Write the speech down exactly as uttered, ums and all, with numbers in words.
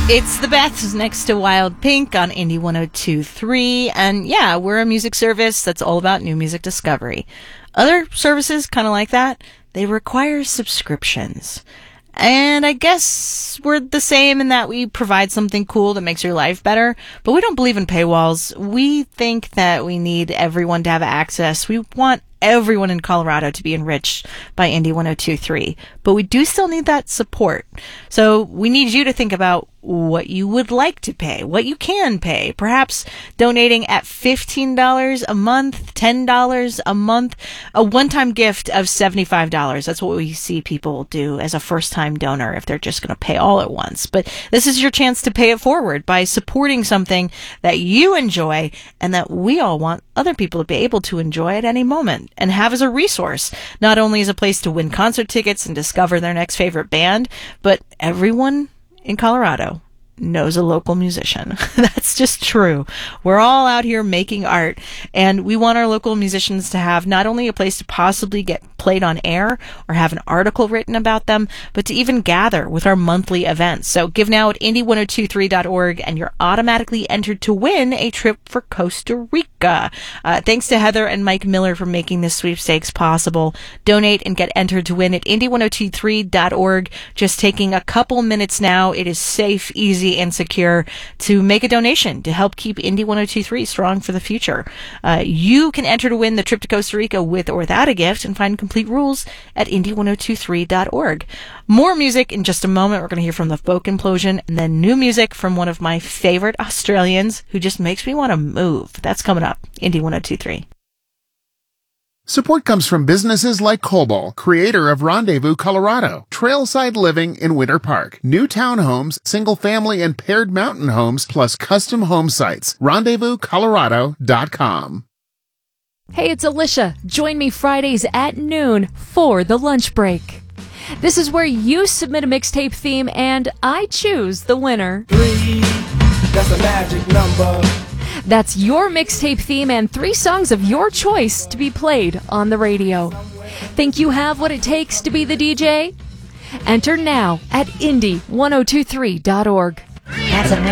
It's the Beths next to Wild Pink on Indie one oh two point three, and yeah, we're a music service that's all about new music discovery. Other services kind of like that, they require subscriptions. And I guess we're the same in that we provide something cool that makes your life better, but we don't believe in paywalls. We think that we need everyone to have access. We want everyone in Colorado to be enriched by Indie one oh two point three, but we do still need that support. So we need you to think about what you would like to pay, what you can pay. Perhaps donating at fifteen dollars a month, ten dollars a month, a one-time gift of seventy-five dollars. That's what we see people do as a first-time donor if they're just going to pay all at once. But this is your chance to pay it forward by supporting something that you enjoy and that we all want other people to be able to enjoy at any moment and have as a resource, not only as a place to win concert tickets and discover their next favorite band, but everyone in Colorado knows a local musician. That's just true. We're all out here making art, and we want our local musicians to have not only a place to possibly get played on air or have an article written about them, but to even gather with our monthly events. So give now at indie one oh two three dot org, and you're automatically entered to win a trip for Costa Rica. Uh, thanks to Heather and Mike Miller for making this sweepstakes possible. Donate and get entered to win at indie one oh two three dot org. Just taking a couple minutes now. It is safe, easy, and secure to make a donation to help keep Indie one oh two point three strong for the future. Uh, you can enter to win the trip to Costa Rica with or without a gift and find complete rules at indie one oh two three dot org. More music in just a moment. We're going to hear from the Folk Implosion and then new music from one of my favorite Australians who just makes me want to move. That's coming up. Indie one oh two point three. Support comes from businesses like Cobol, creator of Rendezvous, Colorado, trailside living in Winter Park, new townhomes, single-family and paired mountain homes, plus custom home sites. rendezvous colorado dot com. Hey, it's Alicia. Join me Fridays at noon for the lunch break. This is where you submit a mixtape theme and I choose the winner. Three, that's a magic number. That's your mixtape theme and three songs of your choice to be played on the radio. Think you have what it takes to be the D J? Enter now at indie one oh two three dot org. That's a